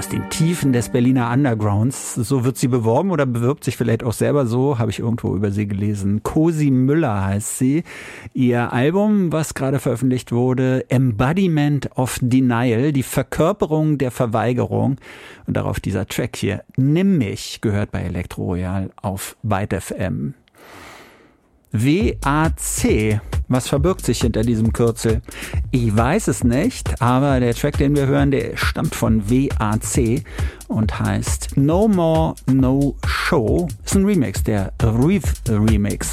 aus den Tiefen des Berliner Undergrounds. So wird sie beworben oder bewirbt sich vielleicht auch selber so, habe ich irgendwo über sie gelesen. Cosi Müller heißt sie. Ihr Album, was gerade veröffentlicht wurde, Embodiment of Denial, die Verkörperung der Verweigerung. Und darauf dieser Track hier, Nimm mich, gehört bei Elektro Royal auf Byte FM. WAC. Was verbirgt sich hinter diesem Kürzel? Ich weiß es nicht, aber der Track, den wir hören, der stammt von WAC und heißt No More, No Show. Ist ein Remix, der Reef Remix.